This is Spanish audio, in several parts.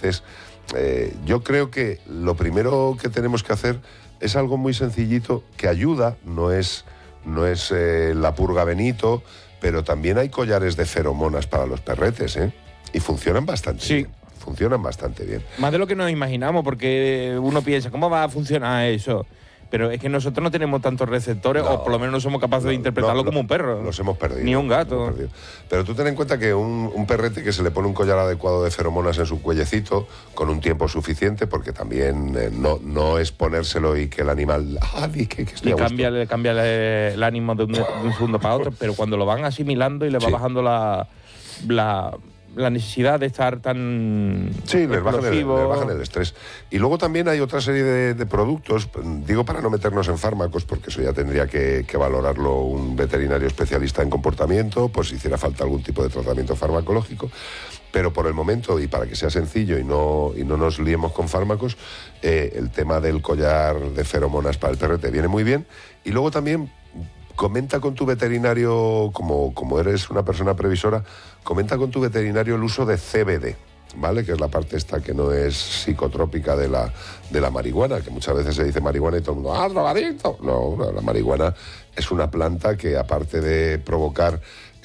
Entonces, yo creo que lo primero que tenemos que hacer es algo muy sencillito, que ayuda, no es la purga Benito, pero también hay collares de feromonas para los perretes, ¿eh? Y funcionan bastante bien. Funcionan bastante bien. Más de lo que nos imaginamos, porque uno piensa, ¿cómo va a funcionar eso? Pero es que nosotros no tenemos tantos receptores, o por lo menos no somos capaces de interpretarlo como un perro. Los hemos perdido. Ni un gato. Pero tú ten en cuenta que un perrete que se le pone un collar adecuado de feromonas en su cuellecito, con un tiempo suficiente, porque también no es ponérselo y que el animal... Y cambia el ánimo de un segundo para otro, pero cuando lo van asimilando y le va bajando la necesidad de estar tan les bajan el estrés. Y luego también hay otra serie de productos, digo para no meternos en fármacos, porque eso ya tendría que valorarlo un veterinario especialista en comportamiento, por si hiciera falta algún tipo de tratamiento farmacológico, pero por el momento, y para que sea sencillo y no nos liemos con fármacos, el tema del collar de feromonas para el perrete viene muy bien. Y luego también comenta con tu veterinario, como eres una persona previsora, comenta con tu veterinario el uso de CBD, ¿vale? Que es la parte esta que no es psicotrópica de la marihuana, que muchas veces se dice marihuana y todo el mundo, ¡ah, drogadicto! No, la marihuana es una planta que, aparte de provocar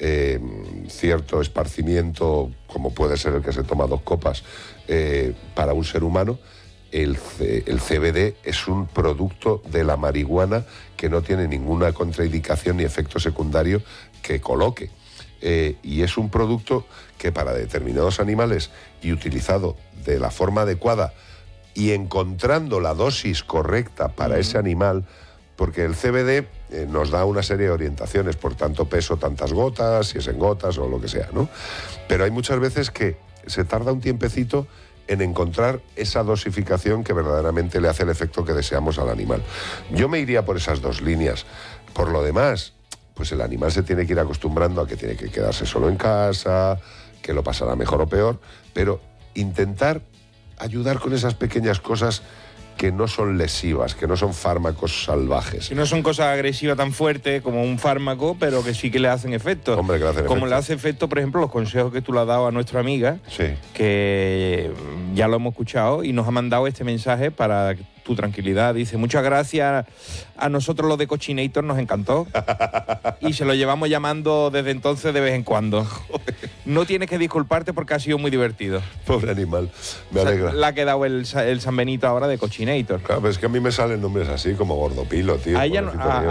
cierto esparcimiento, como puede ser el que se toma 2 copas para un ser humano, el CBD es un producto de la marihuana que no tiene ninguna contraindicación ni efecto secundario que coloque. Y es un producto que para determinados animales, y utilizado de la forma adecuada y encontrando la dosis correcta para ese animal, porque el CBD nos da una serie de orientaciones, por tanto peso, tantas gotas, si es en gotas o lo que sea, ¿no? Pero hay muchas veces que se tarda un tiempecito en encontrar esa dosificación que verdaderamente le hace el efecto que deseamos al animal. Yo me iría por esas 2 líneas. Por lo demás, pues el animal se tiene que ir acostumbrando a que tiene que quedarse solo en casa, que lo pasará mejor o peor, pero intentar ayudar con esas pequeñas cosas que no son lesivas, que no son fármacos salvajes. Que no son cosas agresivas tan fuertes como un fármaco, pero que sí que le hacen efecto. Hombre, que le hacen como efecto. Le hace efecto, por ejemplo, los consejos que tú le has dado a nuestra amiga, que ya lo hemos escuchado, y nos ha mandado este mensaje para tu tranquilidad. Dice, muchas gracias, a nosotros los de Cochinator nos encantó y se lo llevamos llamando desde entonces de vez en cuando. No tienes que disculparte porque ha sido muy divertido. Pobre animal, me alegra. Le ha quedado el San Benito ahora de Cochinator. Claro, pero es que a mí me salen nombres así, como Gordopilo, tío. A ella,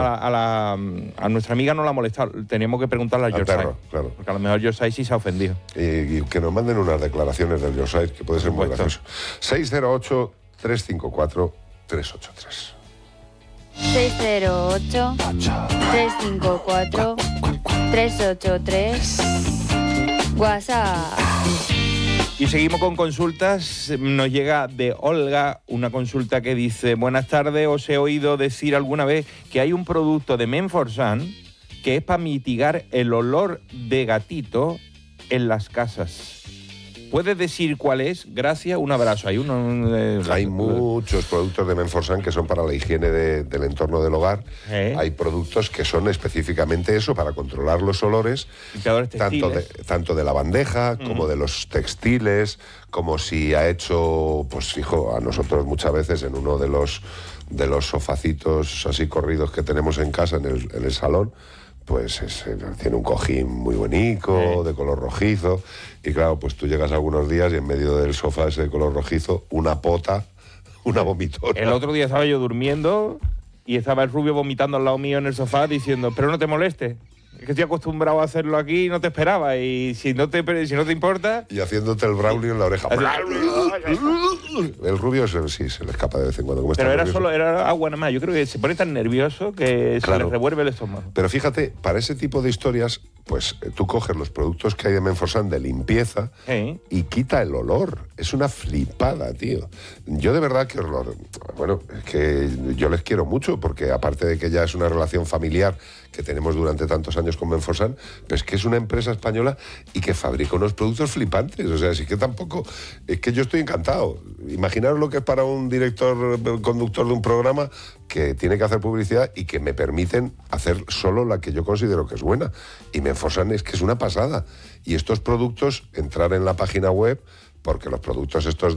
a nuestra amiga no la ha molestado. Teníamos que preguntarle al Yorkshire. Claro. Porque a lo mejor Yorkshire sí se ha ofendido. Y que nos manden unas declaraciones del Yorkshire, que puede ser muy gracioso. 608-354-383. 608-354-383. WhatsApp. Y seguimos con consultas. Nos llega de Olga una consulta que dice: buenas tardes, os he oído decir alguna vez que hay un producto de Menforsan que es para mitigar el olor de gatito en las casas. ¿Puedes decir cuál es? Gracias, un abrazo. Hay muchos productos de Menforsan que son para la higiene del entorno del hogar. Hay productos que son específicamente eso, para controlar los olores, tanto de la bandeja como de los textiles, como si ha hecho, pues hijo, a nosotros muchas veces en uno de los sofacitos así corridos que tenemos en casa, en el salón, pues tiene un cojín muy bonito, de color rojizo, y claro, pues tú llegas algunos días y en medio del sofá ese de color rojizo, una pota, una vomitona. El otro día estaba yo durmiendo y estaba el rubio vomitando al lado mío en el sofá diciendo, pero no te molestes, es que estoy acostumbrado a hacerlo aquí y no te esperaba, y si no te importa... Y haciéndote el brownie en la oreja. El rubio sí, se le escapa de vez en cuando. Pero era agua nada más. Yo creo que se pone tan nervioso que se le revuelve el estómago. Pero fíjate, para ese tipo de historias, pues tú coges los productos que hay de Menforsan de limpieza y quita el olor. Es una flipada, tío. Yo de verdad que bueno, es que yo les quiero mucho, porque aparte de que ya es una relación familiar que tenemos durante tantos años con Menforsan, pues que es una empresa española y que fabrica unos productos flipantes. O sea, sí que tampoco... Es que yo estoy encantado. Imaginaros lo que es para un conductor de un programa que tiene que hacer publicidad y que me permiten hacer solo la que yo considero que es buena. Y Menforsan es que es una pasada. Y estos productos, entrar en la página web, porque los productos estos